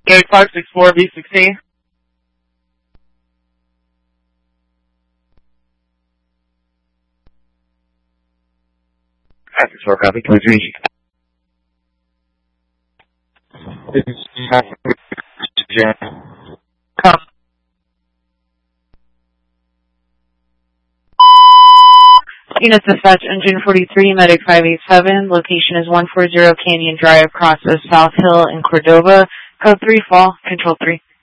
8564 B16. Traffic 4, copy. 23. Come. Unit Dispatch, Engine 43, Medic 587. Location is 140 Canyon Drive, Crossroads, South Hill in Cordova. Code 3, fall. Control 3.